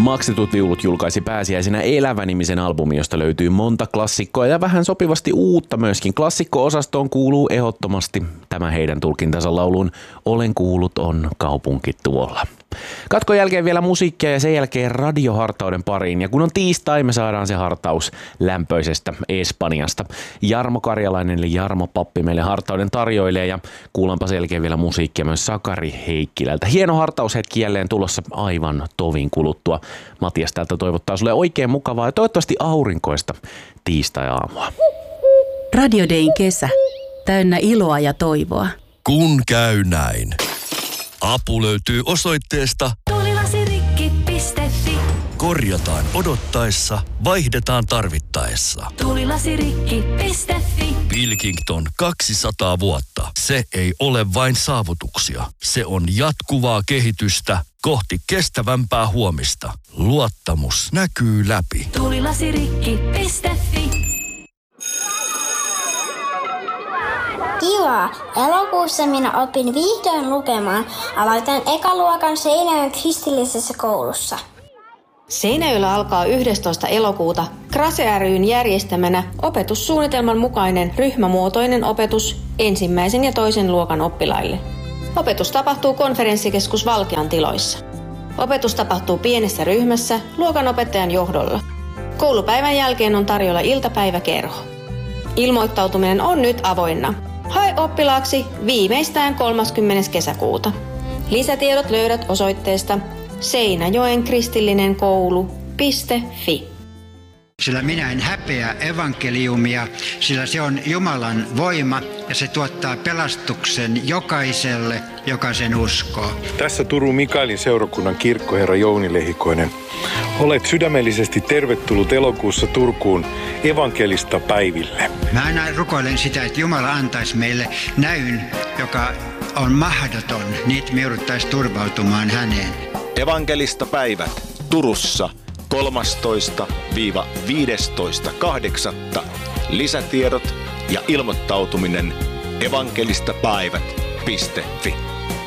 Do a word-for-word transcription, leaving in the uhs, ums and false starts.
Maksetut viulut julkaisi pääsiäisenä Elävä-nimisen albumin, josta löytyy monta klassikkoa ja vähän sopivasti uutta myöskin. Klassikko-osastoon kuuluu ehdottomasti tämä heidän tulkintansa lauluun Olen kuullut on kaupunki tuolla. Katkon jälkeen vielä musiikkia ja sen jälkeen radiohartauden pariin. Ja kun on tiistai, me saadaan se hartaus lämpöisestä Espanjasta. Jarmo Karjalainen eli Jarmo Pappi meille hartauden tarjoilee ja kuullaanpa sen jälkeen vielä musiikkia myös Sakari Heikkilältä. Hieno hartaushetki jälleen tulossa aivan tovin kuluttua. Matias täältä toivottaa sulle oikein mukavaa ja toivottavasti aurinkoista tiistai-aamua. Radio Dayn kesä. Täynnä iloa ja toivoa. Kun käy näin. Apu löytyy osoitteesta tuulilasirikki piste fi. Korjataan odottaessa, vaihdetaan tarvittaessa. tuulilasirikki piste fi. Pilkington kaksisataa vuotta. Se ei ole vain saavutuksia. Se on jatkuvaa kehitystä kohti kestävämpää huomista. Luottamus näkyy läpi. tuulilasirikki piste fi. Kiva! Elokuussa minä opin vihdoin lukemaan. Aloitan ekaluokan Seinäjoen kristillisessä koulussa. Seinäjoella alkaa yhdestoista elokuuta Krase ry:n järjestämänä opetussuunnitelman mukainen ryhmämuotoinen opetus ensimmäisen ja toisen luokan oppilaille. Opetus tapahtuu konferenssikeskus Valkean tiloissa. Opetus tapahtuu pienessä ryhmässä luokanopettajan johdolla. Koulupäivän jälkeen on tarjolla iltapäiväkerho. Ilmoittautuminen on nyt avoinna. Hae oppilaaksi viimeistään kolmaskymmenes kesäkuuta. Lisätiedot löydät osoitteesta seinäjoen kristillinen koulu piste fi. Sillä minä en häpeä evankeliumia, sillä se on Jumalan voima ja se tuottaa pelastuksen jokaiselle, joka sen uskoo. Tässä Turun Mikaelin seurakunnan kirkkoherra Jouni Lehikoinen. Olet sydämellisesti tervetullut elokuussa Turkuun evankelista päiville. Mä aina rukoilen sitä, että Jumala antaisi meille näyn, joka on mahdoton, niin että me jouduttaisiin turvautumaan häneen. Evankelista päivät Turussa kolmastoista viidestoista kahdeksatta Lisätiedot ja ilmoittautuminen evankelistapäivät piste fi.